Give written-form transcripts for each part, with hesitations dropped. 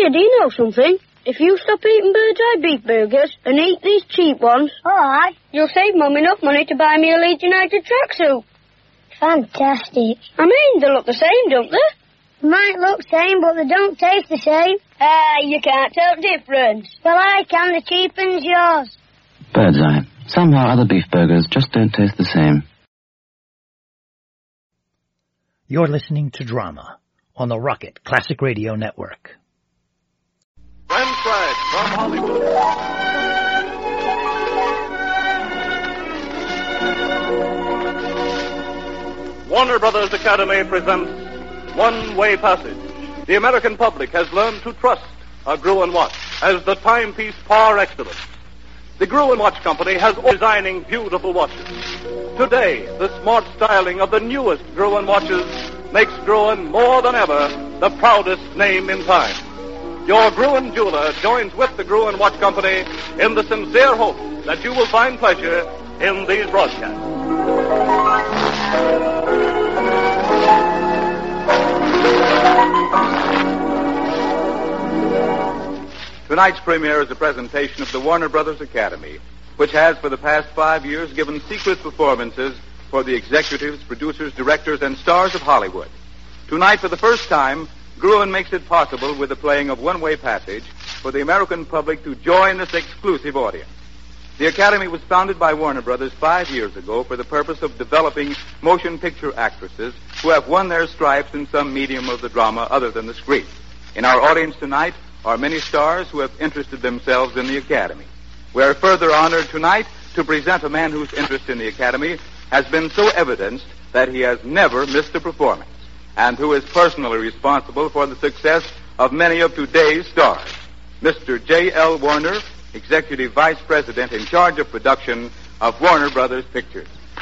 Here, do you know something? If you stop eating Bird's Eye beef burgers and eat these cheap ones, Aye. you'll save Mum enough money to buy me a Leeds United tracksuit. Fantastic. I mean, they look the same, don't they? Might look same, but they don't taste the same. You can't tell the difference. Well, I can. The cheap one's yours. Bird's Eye. Somehow other beef burgers just don't taste the same. You're listening to Drama on the Rocket Classic Radio Network. Transcribed from Hollywood. Warner Brothers Academy presents One Way Passage. The American public has learned to trust a Gruen watch as the timepiece par excellence. The Gruen Watch Company has designing beautiful watches. Today, the smart styling of the newest Gruen watches makes Gruen more than ever the proudest name in time. Your Gruen jeweler joins with the Gruen Watch Company in the sincere hope that you will find pleasure in these broadcasts. Tonight's premiere is a presentation of the Warner Brothers Academy, which has for the past 5 years given secret performances for the executives, producers, directors, and stars of Hollywood. Tonight, for the first time, Gruen makes it possible with the playing of One Way Passage for the American public to join this exclusive audience. The Academy was founded by Warner Brothers 5 years ago for the purpose of developing motion picture actresses who have won their stripes in some medium of the drama other than the screen. In our audience tonight are many stars who have interested themselves in the Academy. We are further honored tonight to present a man whose interest in the Academy has been so evidenced that he has never missed a performance, and who is personally responsible for the success of many of today's stars. Mr. J.L. Warner, Executive Vice President in charge of production of Warner Brothers Pictures.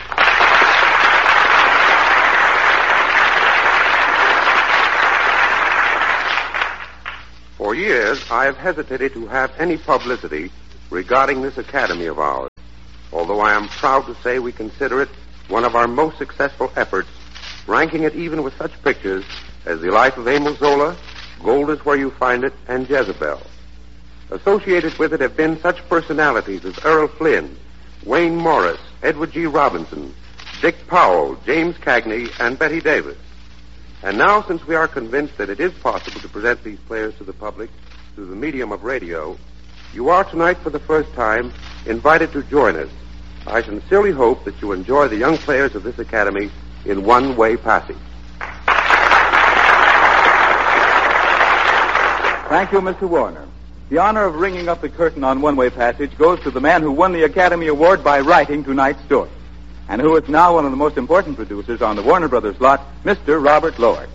For years, I have hesitated to have any publicity regarding this Academy of ours, although I am proud to say we consider it one of our most successful efforts, ranking it even with such pictures as The Life of Emil Zola, Gold is Where You Find It, and Jezebel. Associated with it have been such personalities as Errol Flynn, Wayne Morris, Edward G. Robinson, Dick Powell, James Cagney, and Betty Davis. And now, since we are convinced that it is possible to present these players to the public through the medium of radio, you are tonight for the first time invited to join us. I sincerely hope that you enjoy the young players of this Academy in One Way Passage. Thank you, Mr. Warner. The honor of ringing up the curtain on One Way Passage goes to the man who won the Academy Award by writing tonight's story, and who is now one of the most important producers on the Warner Brothers lot, Mr. Robert Lord.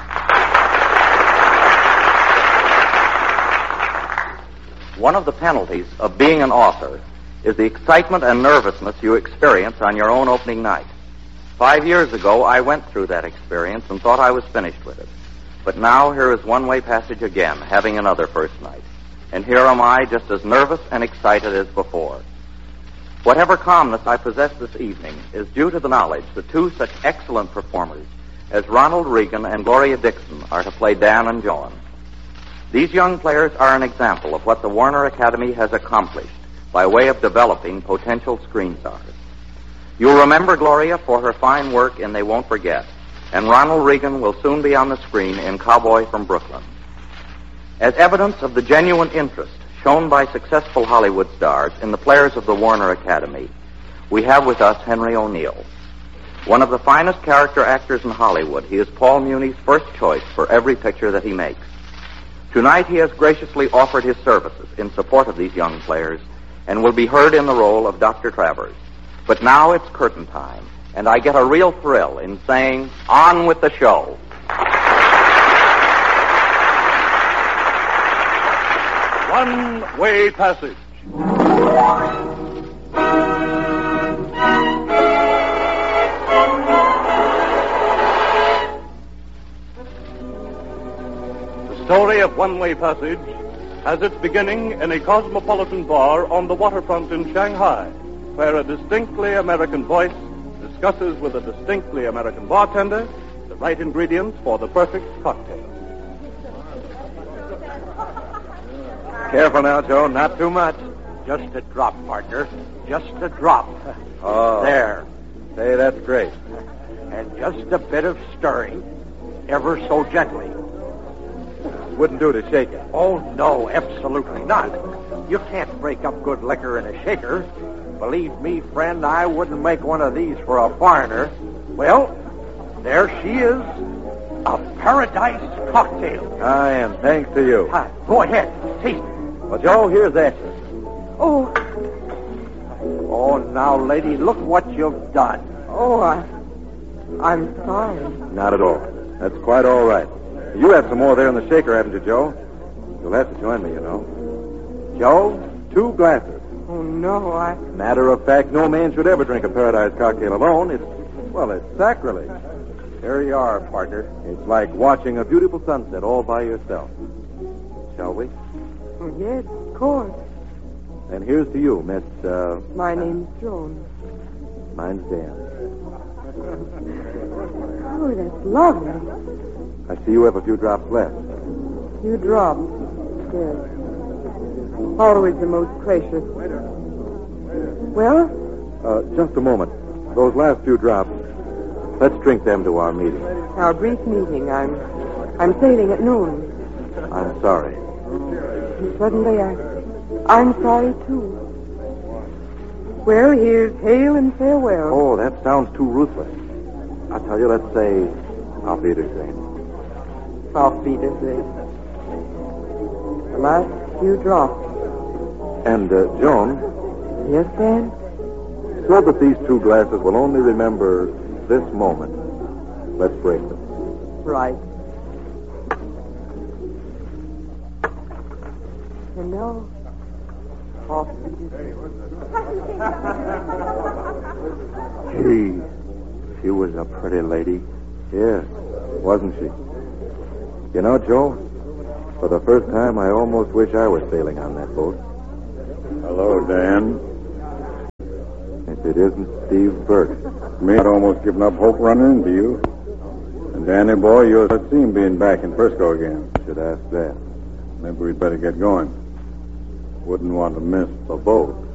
One of the penalties of being an author is the excitement and nervousness you experience on your own opening night. 5 years ago, I went through that experience and thought I was finished with it. But now here is One Way Passage again, having another first night. And here am I, just as nervous and excited as before. Whatever calmness I possess this evening is due to the knowledge that two such excellent performers as Ronald Reagan and Gloria Dixon are to play Dan and Joan. These young players are an example of what the Warner Academy has accomplished by way of developing potential screen stars. You'll remember Gloria for her fine work in They Won't Forget, and Ronald Reagan will soon be on the screen in Cowboy from Brooklyn. As evidence of the genuine interest shown by successful Hollywood stars in the players of the Warner Academy, we have with us Henry O'Neill. One of the finest character actors in Hollywood, he is Paul Muni's first choice for every picture that he makes. Tonight he has graciously offered his services in support of these young players and will be heard in the role of Dr. Travers. But now it's curtain time, and I get a real thrill in saying, on with the show. One Way Passage. The story of One Way Passage has its beginning in a cosmopolitan bar on the waterfront in Shanghai, where a distinctly American voice discusses with a distinctly American bartender the right ingredients for the perfect cocktail. Careful now, Joe. Not too much. Just a drop, partner. Just a drop. Oh. There. Say, that's great. And just a bit of stirring, ever so gently. Wouldn't do to shake it. Oh, no, absolutely not. You can't break up good liquor in a shaker. Believe me, friend, I wouldn't make one of these for a foreigner. Well, there she is. A paradise cocktail. I am, thanks to you. Go ahead. Taste it. Well, Joe, here's Ashley. Oh. Oh, now, lady, look what you've done. Oh, I'm sorry. Not at all. That's quite all right. You had some more there in the shaker, haven't you, Joe? You'll have to join me, you know. Joe, 2 glasses. Oh, no, Matter of fact, no man should ever drink a paradise cocktail alone. It's sacrilege. There you are, partner. It's like watching a beautiful sunset all by yourself. Shall we? Oh, yes, of course. And here's to you, Miss, My name's Joan. Mine's Dan. Oh, that's lovely. I see you have a few drops left. You dropped. Yes. Always the most precious. Well? Just a moment. Those last few drops, let's drink them to our meeting. Our brief meeting. I'm sailing at noon. I'm sorry. And suddenly I'm sorry, too. Well, here's hail and farewell. Oh, that sounds too ruthless. I'll tell you, let's say, auf Wiedersehen. Auf Wiedersehen. The last few drops. And, Joan? Yes, Dan? So that these 2 glasses will only remember this moment. Let's break them. Right. And now, off Gee, she was a pretty lady. Yes, wasn't she? You know, Joe, for the first time, I almost wish I was sailing on that boat. Hello, Dan. If it isn't Steve Burke. Me, I'd almost given up hope running into you. And Danny, boy, you'll seem being back in Frisco again. Should ask that. Maybe we'd better get going. Wouldn't want to miss the boat.